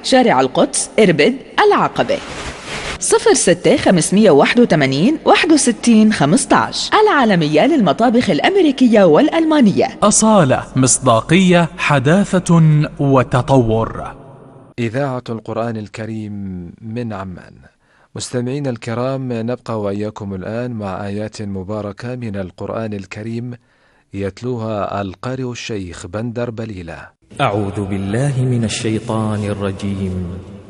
شارع القدس، إربد، العقبة. 06 581 61 15. العالمية للمطابخ الأمريكية والألمانية. أصالة، مصداقية، حداثة وتطور. إذاعة القرآن الكريم من عمان. مستمعين الكرام، نبقى وإياكم الآن مع آيات مباركة من القرآن الكريم يتلوها القارئ الشيخ بندر بليلة. أعوذ بالله من الشيطان الرجيم.